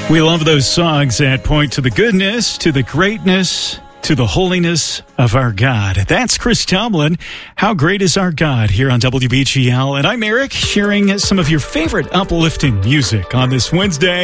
We love those songs that point to the goodness, to the greatness, to the holiness of our God. That's Chris Tomlin. How great is our God here on WBGL. And I'm Eric, sharing some of your favorite uplifting music on this Wednesday.